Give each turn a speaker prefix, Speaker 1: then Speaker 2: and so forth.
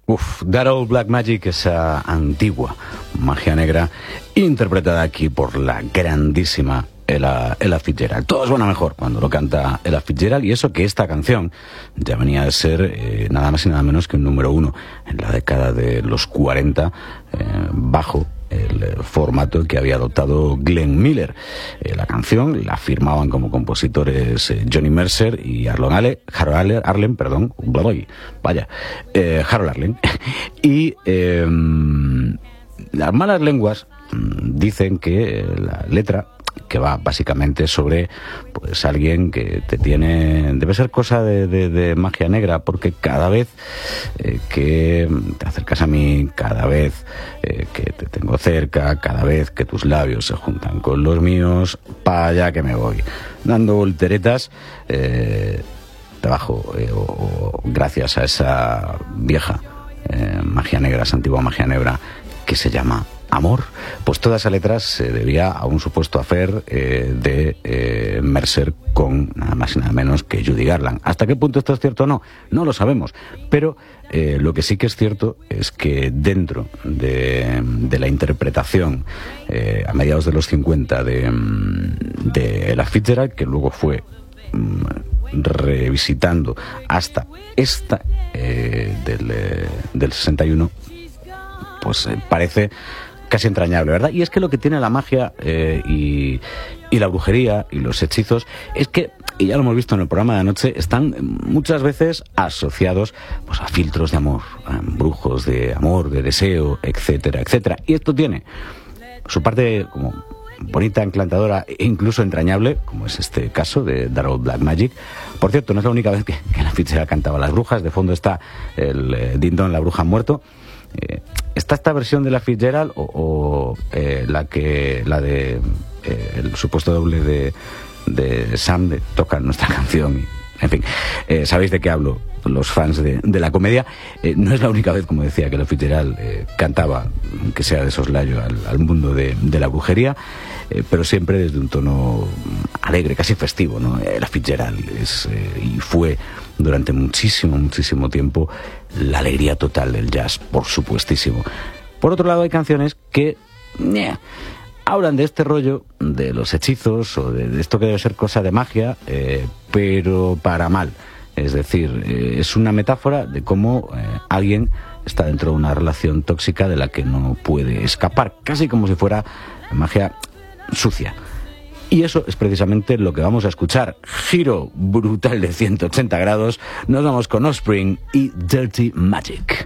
Speaker 1: That Old Black Magic, esa antigua magia negra, interpretada aquí por la grandísima Ella Fitzgerald. Todo suena mejor cuando lo canta Ella Fitzgerald, y eso que esta canción ya venía de ser nada más y nada menos que un número 1 en la década de los 40, bajo el formato que había adoptado Glenn Miller. La canción la firmaban como compositores Johnny Mercer y Harold Arlen, Harold Arlen. Y las malas lenguas dicen que la letra, que va básicamente sobre pues alguien que te tiene, debe ser cosa de magia negra, porque cada vez que te acercas a mí, cada vez que te tengo cerca, cada vez que tus labios se juntan con los míos, para allá que me voy, dando volteretas debajo, o gracias a esa vieja magia negra, esa antigua magia negra que se llama amor. Pues toda esa letra se debía a un supuesto affair de Mercer con nada más y nada menos que Judy Garland. ¿Hasta qué punto esto es cierto o no? No lo sabemos, pero lo que sí que es cierto es que dentro de la interpretación a mediados de los 50 de Ella Fitzgerald, que luego fue revisitando hasta esta del 61, pues parece casi entrañable, ¿verdad? Y es que lo que tiene la magia y la brujería y los hechizos es que, y ya lo hemos visto en el programa de anoche, están muchas veces asociados pues a filtros de amor, a embrujos de amor, de deseo, etcétera, etcétera. Y esto tiene su parte como bonita, encantadora e incluso entrañable, como es este caso de That Old Black Magic. Por cierto, no es la única vez que la Fitzgerald cantaba las brujas. De fondo está el Din Don, la bruja muerto. ¿Está esta versión de la Fitzgerald o la de el supuesto doble de Sam toca nuestra canción? En fin, sabéis de qué hablo los fans de la comedia. No es la única vez, como decía, que la Fitzgerald cantaba, aunque sea de soslayo, al mundo de la brujería, pero siempre desde un tono alegre, casi festivo, ¿no? La Fitzgerald es y fue durante muchísimo tiempo la alegría total del jazz, por supuestísimo. Por otro lado, hay canciones que hablan de este rollo, de los hechizos, o de esto que debe ser cosa de magia, pero para mal. Es decir, es una metáfora de cómo alguien está dentro de una relación tóxica de la que no puede escapar, casi como si fuera magia sucia. Y eso es precisamente lo que vamos a escuchar. Giro brutal de 180 grados. Nos vamos con Offspring y Dirty Magic.